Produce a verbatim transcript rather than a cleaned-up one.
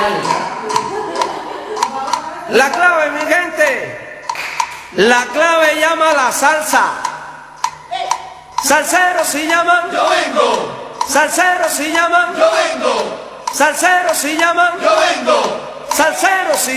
La clave, mi gente, la clave llama a la salsa. Salseros si llaman, yo vengo. Salseros si llaman, yo vengo. Salseros si llaman, yo vengo. Salseros si